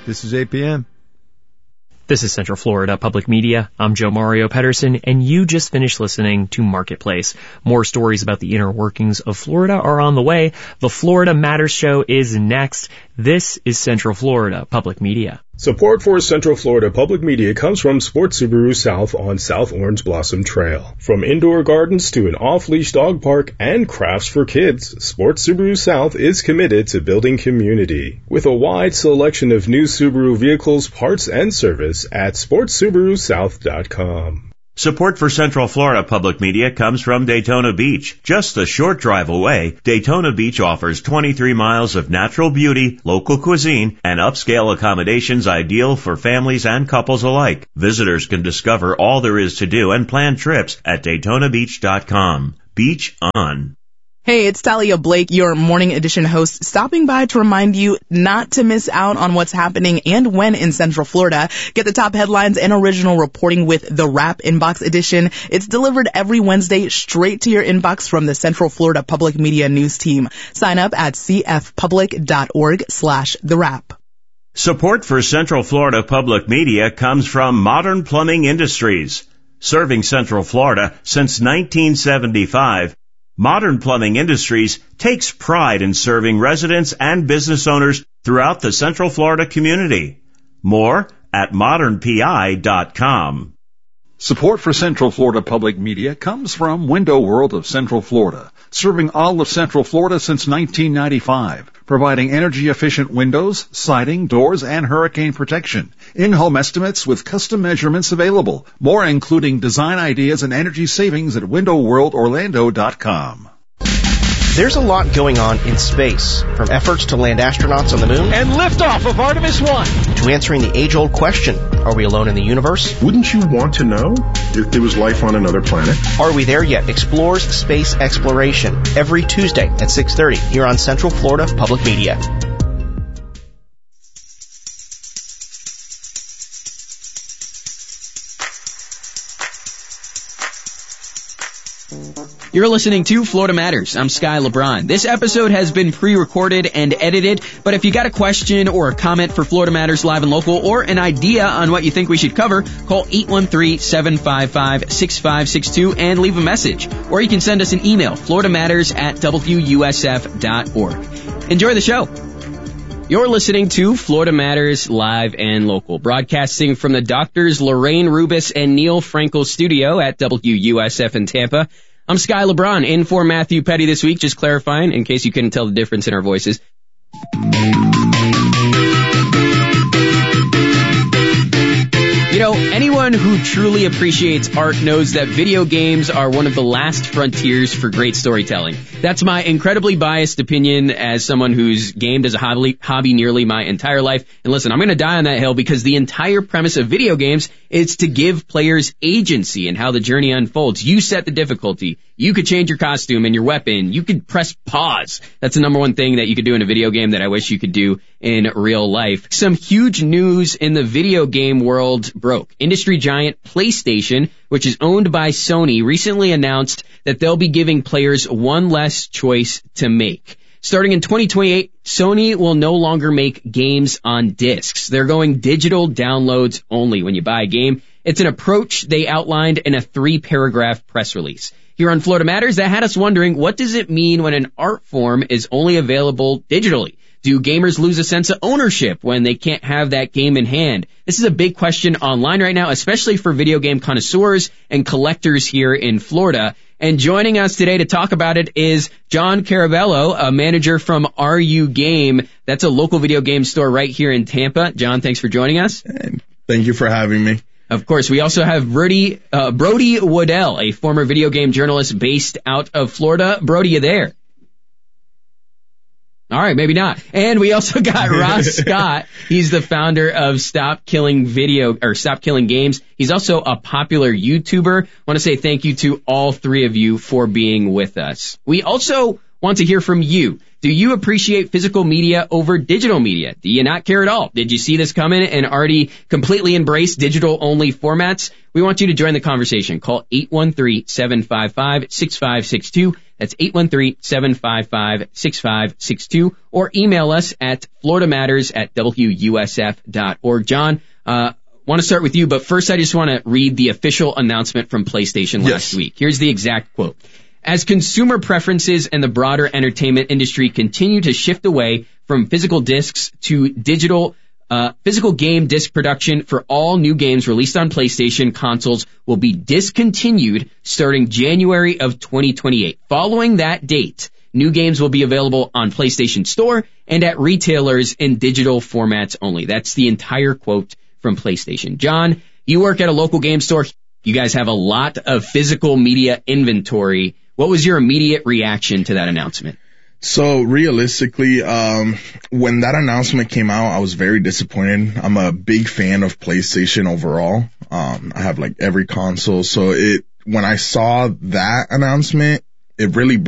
This is 8 p.m. This is Central Florida Public Media. I'm Joe Mario Pedersen, and you just finished listening to Marketplace. More stories about the inner workings of Florida are on the way. The Florida Matters Show is next. This is Central Florida Public Media. Support for Central Florida Public Media comes from Sports Subaru South on South Orange Blossom Trail. From indoor gardens to an off-leash dog park and crafts for kids, Sports Subaru South is committed to building community. With a wide selection of new Subaru vehicles, parts, and service at sportsubarusouth.com. Support for Central Florida Public Media comes from Daytona Beach. Just a short drive away, Daytona Beach offers 23 miles of natural beauty, local cuisine, and upscale accommodations ideal for families and couples alike. Visitors can discover all there is to do and plan trips at DaytonaBeach.com. Beach on. Hey, it's Talia Blake, your Morning Edition host, stopping by to remind you not to miss out on what's happening and when in Central Florida. Get the top headlines and original reporting with The Wrap Inbox Edition. It's delivered every Wednesday straight to your inbox from the Central Florida Public Media News team. Sign up at cfpublic.org/The Wrap. Support for Central Florida Public Media comes from Modern Plumbing Industries. Serving Central Florida since 1975, Modern Plumbing Industries takes pride in serving residents and business owners throughout the Central Florida community. More at modernpi.com. Support for Central Florida Public Media comes from Window World of Central Florida, serving all of Central Florida since 1995, providing energy-efficient windows, siding, doors, and hurricane protection. In-home estimates with custom measurements available. More including design ideas and energy savings at windowworldorlando.com. There's a lot going on in space, from efforts to land astronauts on the moon and liftoff of Artemis 1 to answering the age-old question, are we alone in the universe? Wouldn't you want to know if there was life on another planet? Are we there yet? Explores space exploration every Tuesday at 6:30 here on Central Florida Public Media. You're listening to Florida Matters. I'm Sky LeBron. This episode has been pre-recorded and edited, but if you got a question or a comment for Florida Matters Live and Local or an idea on what you think we should cover, call 813-755-6562 and leave a message. Or you can send us an email, floridamatters@wusf.org. Enjoy the show. You're listening to Florida Matters Live and Local, broadcasting from the Doctors Lorraine Rubis and Neil Frankel studio at WUSF in Tampa. I'm Sky LeBron, in for Matthew Petty this week, just clarifying in case you couldn't tell the difference in our voices. You know, anyone who truly appreciates art knows that video games are one of the last frontiers for great storytelling. That's my incredibly biased opinion as someone who's gamed as a hobby nearly my entire life. And listen, I'm going to die on that hill because the entire premise of video games is to give players agency in how the journey unfolds. You set the difficulty. You could change your costume and your weapon. You could press pause. That's the number one thing that you could do in a video game that I wish you could do in real life. Some huge news in the video game world broke. Industry giant PlayStation, which is owned by Sony, recently announced that they'll be giving players one less choice to make. Starting in 2028, Sony will no longer make games on discs. They're going digital downloads only when you buy a game. It's an approach they outlined in a 3-paragraph press release. Here on Florida Matters, that had us wondering, what does it mean when an art form is only available digitally? Do gamers lose a sense of ownership when they can't have that game in hand? This is a big question online right now, especially for video game connoisseurs and collectors here in Florida. And joining us today to talk about it is John Carabello, a manager from RU Game. That's a local video game store right here in Tampa. John, thanks for joining us. Thank you for having me. Of course, we also have Brody Waddell, a former video game journalist based out of Florida. Brody, you there? All right, maybe not. And we also got Ross Scott. He's the founder of Stop Killing Games. He's also a popular YouTuber. I want to say thank you to all three of you for being with us. We also want to hear from you. Do you appreciate physical media over digital media? Do you not care at all? Did you see this coming and already completely embrace digital-only formats? We want you to join the conversation. Call 813-755-6562. That's 813-755-6562, or email us at floridamatters@wusf.org. John, want to start with you, but first I just want to read the official announcement from PlayStation last week. Here's the exact quote. As consumer preferences and the broader entertainment industry continue to shift away from physical discs to digital, physical game disc production for all new games released on PlayStation consoles will be discontinued starting January of 2028. Following that date, new games will be available on PlayStation Store and at retailers in digital formats only. That's the entire quote from PlayStation. John, you work at a local game store. You guys have a lot of physical media inventory. What was your immediate reaction to that announcement? So realistically, when that announcement came out, I was very disappointed. I'm a big fan of PlayStation overall. I have like every console. So when I saw that announcement, it really